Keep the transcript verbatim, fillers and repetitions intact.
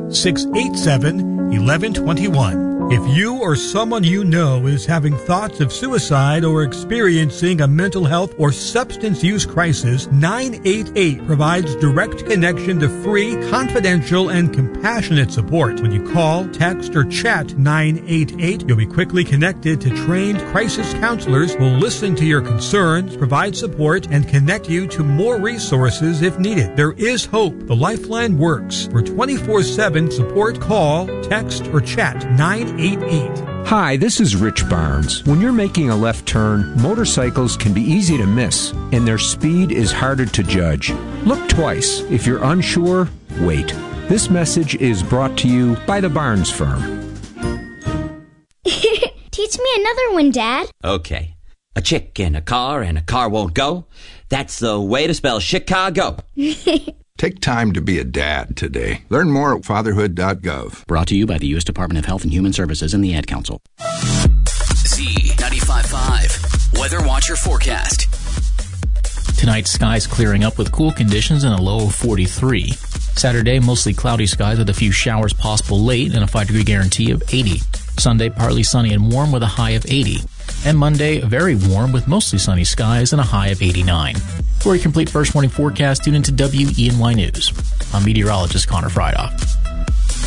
six eight seven, one one two one. If you or someone you know is having thoughts of suicide or experiencing a mental health or substance use crisis, nine eight eight provides direct connection to free, confidential, and compassionate support. When you call, text, or chat nine eight eight, you'll be quickly connected to trained crisis counselors who will listen to your concerns, provide support, and connect you to more resources if needed. There is hope. The Lifeline works. For twenty-four seven support, call, text, or chat nine eight eight. Hi, this is Rich Barnes. When you're making a left turn, motorcycles can be easy to miss, and their speed is harder to judge. Look twice. If you're unsure, wait. This message is brought to you by the Barnes Firm. Teach me another one, Dad. Okay. A chick in a car and a car won't go. That's the way to spell Chicago. Take time to be a dad today. Learn more at fatherhood dot gov. Brought to you by the U S Department of Health and Human Services and the Ad Council. Z ninety-five point five Weather Watcher Forecast. Tonight, skies clearing up with cool conditions and a low of forty-three. Saturday, mostly cloudy skies with a few showers possible late and a five degree guarantee of eighty. Sunday, partly sunny and warm with a high of eighty. And Monday, very warm with mostly sunny skies and a high of eighty-nine. For a complete first morning forecast, tune into W E N Y News. I'm meteorologist Connor Friedhoff.